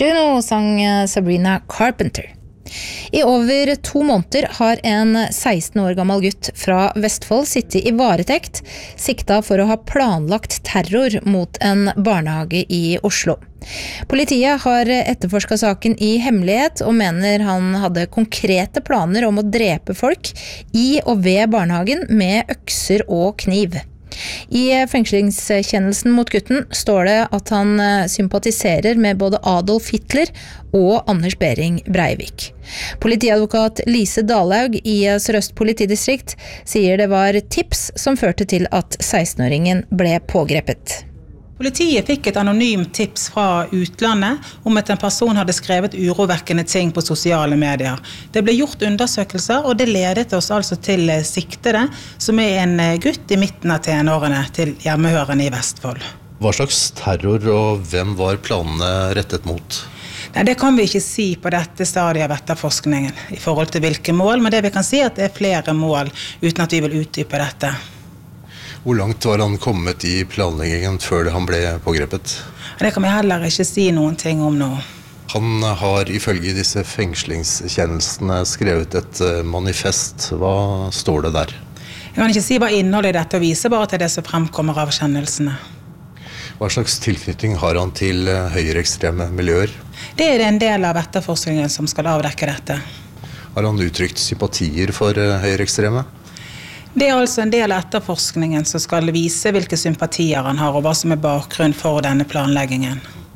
Juno sang Sabrina Carpenter. I over 2 måneder har en 16 år gammel gutt fra Vestfold sittet i varetekt, sikta for å ha planlagt terror mot en barnehage i Oslo. Politiet har etterforsket saken i hemmelighet og mener han hadde konkrete planer om å drepe folk i og ved barnehagen med økser og kniv. I fengslingskjennelsen mot gutten står det at han sympatiserer med både Adolf Hitler og Anders Behring Breivik. Politiadvokat Lise Dalhaug i Sør-Øst politidistrikt sier det var tips som førte til at 16-åringen ble pågrepet. Politiet fikk et anonymt tips fra utlandet om at en person hadde skrevet urovekkende ting på sosiale medier. Det ble gjort undersøkelser, og det ledet oss altså til siktede, som en gutt i midten av tenårene til hjemmehørende i Vestfold. Hva slags terror og hvem var planene rettet mot? Nei, det kan vi ikke si på dette stadiet av etterforskningen i forhold til hvilke mål, men det vi kan si er at det er flere mål uten at vi vil utdype dette. Hvor langt var han kommet i planleggingen før han ble pågrepet? Det kan vi heller ikke si noen ting om nå. Han har ifølge disse fengslingskjennelsene skrevet et manifest. Hva står det der? Jeg kan ikke si hva innholdet i dette viser, bare til det som fremkommer av kjennelsene. Hva slags tilknytning har han til høyreekstreme miljøer? Det er en del av etterforskningen som skal avdekke dette. Har han uttrykt sympatier for høyreekstreme? Det er altså en del av etterforskningen som skal vise hvilke sympatier han har, og hva som er bakgrunn for denne planleggingen.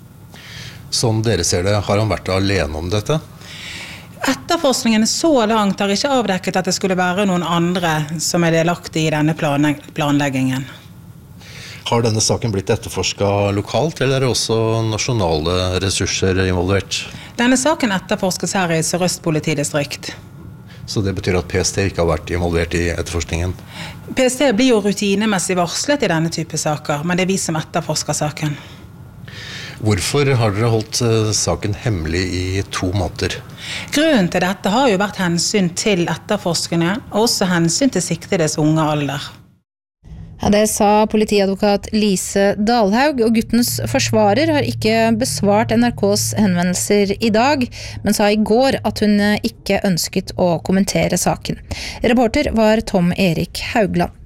Som dere ser det, har han vært alene om dette? Etterforskningen så langt har ikke avdekket at det skulle være noen andre som er delaktige i denne planleggingen. Har denne saken blitt etterforsket lokalt, eller er det også nasjonale ressurser involvert? Denne saken etterforskes her i Sør-Øst politidistrikt. Så det betyr at PST ikke har vært involvert i etterforskningen? PST blir jo rutinemessig varslet i denne type saker, men det er vi som etterforsker saken. Hvorfor har dere holdt saken hemmelig i 2 måneder? Grunnen til dette har jo vært hensyn til etterforskningen, og også hensyn til siktedes unge alder. Ja, det sa politiadvokat Lise Dalhaug, og guttens forsvarer har ikke besvart NRKs henvendelser i dag, men sa i går at hun ikke ønsket å kommentere saken. Reporter var Tom Erik Haugland.